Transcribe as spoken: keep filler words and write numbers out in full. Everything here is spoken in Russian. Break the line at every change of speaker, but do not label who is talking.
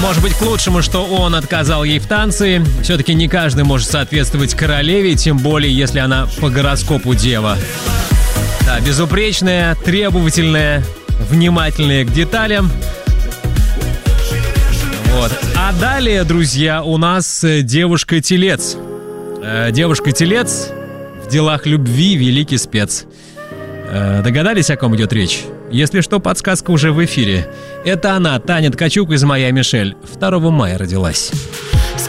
может быть, к лучшему, что он отказал ей в танце. Все-таки не каждый может соответствовать королеве, тем более, если она по гороскопу дева. Да, безупречная, требовательная, внимательная к деталям. Вот. А далее, друзья, у нас девушка-телец. Девушка-телец в делах любви великий спец. Догадались, о ком идет речь? Если что, подсказка уже в эфире. Это она, Таня Ткачук из «Моя Мишель». второго мая родилась.